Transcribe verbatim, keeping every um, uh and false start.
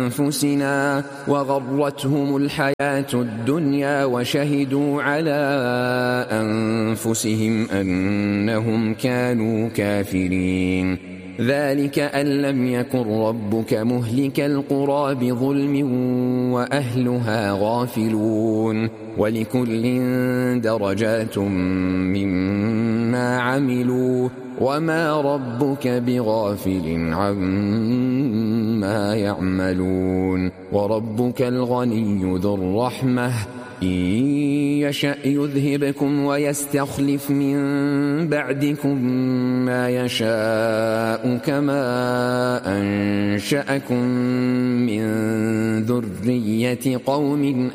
أنفسنا وغرتهم الحياة الدنيا وشهدوا على أنفسهم أنهم كانوا كافرين. ذلك أن لم يكن ربك مهلك القرى بظلم وأهلها غافلون. ولكل درجات مما عملوا وما ربك بغافل عما يعملون. وربك الغني ذو الرحمة إن يشأ يذهبكم ويستخلف من بعدكم ما يشاء كما أنشأكم من ذرية قوم